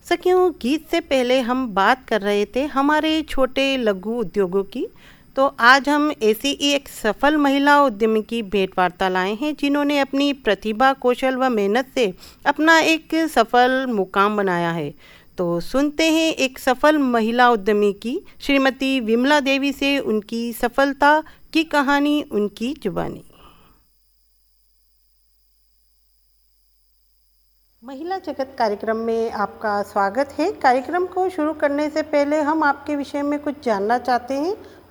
सखियों, गीत से पहले हम बात कर रहे थे हमारे छोटे लघु उद्योगों की। तो आज हम ऐसी ही एक सफल महिला उद्यमी की भेंट वार्ता लाए हैं जिन्होंने अपनी प्रतिभा, कौशल व मेहनत से अपना एक सफल मुकाम बनाया है। तो सुनते हैं एक सफल महिला उद्यमी की श्रीमती विमला देवी से उनकी सफलता की कहानी, उनकी जुबानी। महिला जगत कार्यक्रम में आपका स्वागत है। कार्यक्रम को शुरू करने से पहले हम आपके विषय में कुछ जानना चाहते हैं।